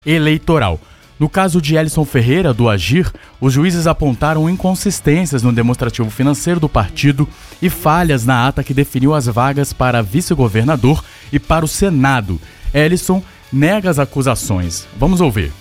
eleitoral. No caso de Elison Ferreira, do Agir, os juízes apontaram inconsistências no demonstrativo financeiro do partido e falhas na ata que definiu as vagas para vice-governador e para o Senado. Elison nega as acusações. Vamos ouvir.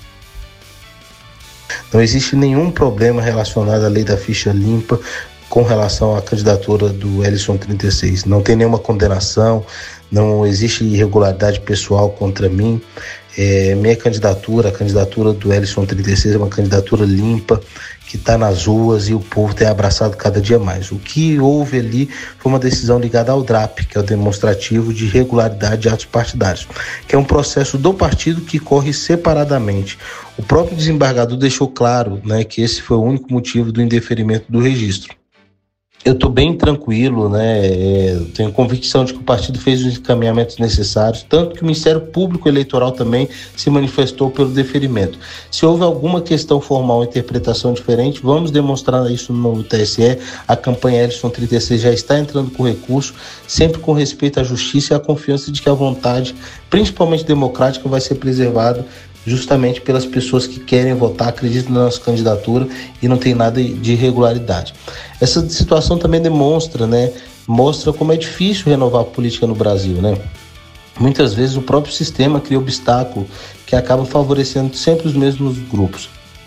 Não existe nenhum problema relacionado à lei da ficha limpa com relação à candidatura do Elison 36. Não tem nenhuma condenação, não existe irregularidade pessoal contra mim. Minha candidatura, a candidatura do Elison 36 é uma candidatura limpa, que está nas ruas e o povo tem abraçado cada dia mais. O que houve ali foi uma decisão ligada ao DRAP, que é o demonstrativo de irregularidade de atos partidários, que é um processo do partido que corre separadamente. O próprio desembargador deixou claro, que esse foi o único motivo do indeferimento do registro. Eu estou bem tranquilo, tenho convicção de que o partido fez os encaminhamentos necessários, tanto que o Ministério Público Eleitoral também se manifestou pelo deferimento. Se houve alguma questão formal, interpretação diferente, vamos demonstrar isso no TSE. A campanha Elison 36 já está entrando com recurso, sempre com respeito à justiça e à confiança de que a vontade, principalmente democrática, vai ser preservada justamente pelas pessoas que querem votar, acreditam na nossa candidatura e não tem nada de irregularidade. Essa situação também mostra como é difícil renovar a política no Brasil, Muitas vezes o próprio sistema cria obstáculo que acaba favorecendo sempre os mesmos grupos.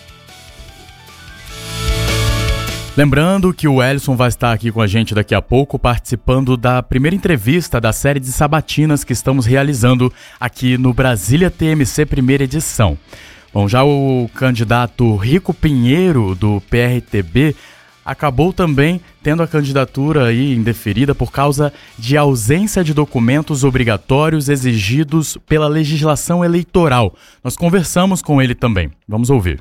Lembrando que o Elison vai estar aqui com a gente daqui a pouco, participando da primeira entrevista da série de sabatinas que estamos realizando aqui no Brasília TMC primeira edição. Bom, já o candidato Rico Pinheiro, do PRTB, acabou também tendo a candidatura aí indeferida por causa de ausência de documentos obrigatórios exigidos pela legislação eleitoral. Nós conversamos com ele também. Vamos ouvir.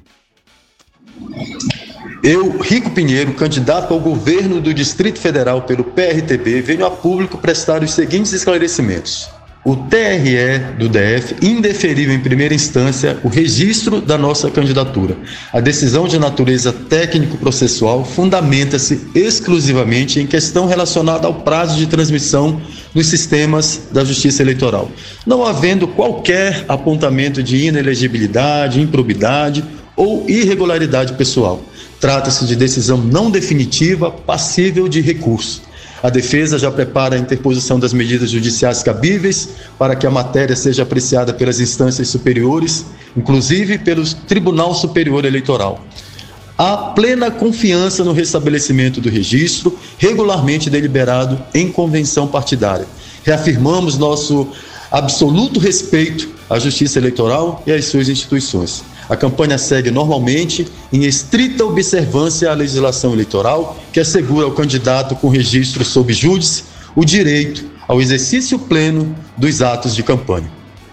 Eu, Rico Pinheiro, candidato ao governo do Distrito Federal pelo PRTB, venho a público prestar os seguintes esclarecimentos. O TRE do DF indeferiu em primeira instância o registro da nossa candidatura. A decisão de natureza técnico-processual fundamenta-se exclusivamente em questão relacionada ao prazo de transmissão dos sistemas da Justiça Eleitoral, não havendo qualquer apontamento de inelegibilidade, improbidade ou irregularidade pessoal. Trata-se de decisão não definitiva, passível de recurso. A defesa já prepara a interposição das medidas judiciais cabíveis para que a matéria seja apreciada pelas instâncias superiores, inclusive pelo Tribunal Superior Eleitoral. Há plena confiança no restabelecimento do registro, regularmente deliberado em convenção partidária. Reafirmamos nosso absoluto respeito à Justiça Eleitoral e às suas instituições. A campanha segue normalmente em estrita observância à legislação eleitoral, que assegura ao candidato com registro sob júdice o direito ao exercício pleno dos atos de campanha.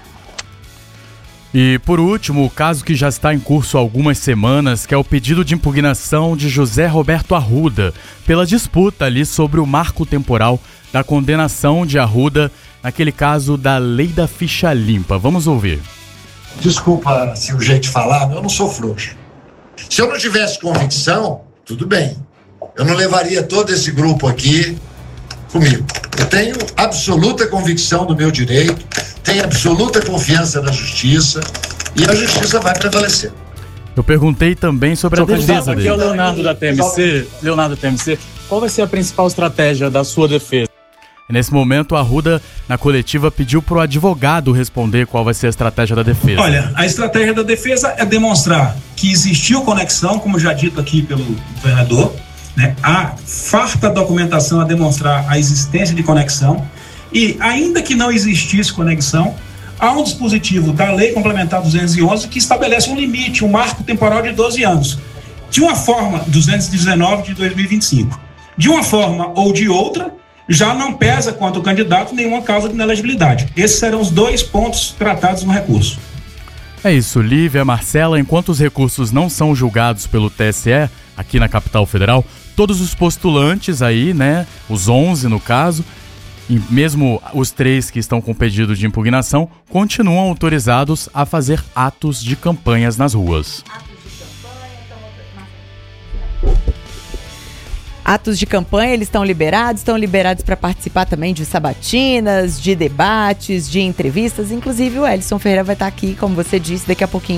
E, por último, o caso que já está em curso há algumas semanas, que é o pedido de impugnação de José Roberto Arruda, pela disputa ali sobre o marco temporal da condenação de Arruda, naquele caso da lei da ficha limpa. Vamos ouvir. Desculpa se o jeito de falar, eu não sou frouxo. Se eu não tivesse convicção, tudo bem. Eu não levaria todo esse grupo aqui comigo. Eu tenho absoluta convicção do meu direito, tenho absoluta confiança na justiça e a justiça vai prevalecer. Eu perguntei também sobre a defesa dele. Aqui é o Leonardo da TMC. Leonardo da TMC, qual vai ser a principal estratégia da sua defesa? Nesse momento, a Arruda, na coletiva, pediu para o advogado responder qual vai ser a estratégia da defesa. Olha, a estratégia da defesa é demonstrar que existiu conexão, como já dito aqui pelo governador, há farta documentação a demonstrar a existência de conexão e, ainda que não existisse conexão, há um dispositivo da Lei Complementar 211 que estabelece um limite, um marco temporal de 12 anos. De uma forma, 219 de 2025. De uma forma ou de outra, já não pesa contra o candidato nenhuma causa de inelegibilidade. Esses serão os dois pontos tratados no recurso. É isso, Lívia, Marcela, enquanto os recursos não são julgados pelo TSE, aqui na capital federal, todos os postulantes aí, os 11 no caso, e mesmo os 3 que estão com pedido de impugnação, continuam autorizados a fazer atos de campanhas nas ruas. atos de campanha, eles estão liberados para participar também de sabatinas, de debates, de entrevistas. Inclusive o Elison Ferreira vai estar aqui, como você disse, daqui a pouquinho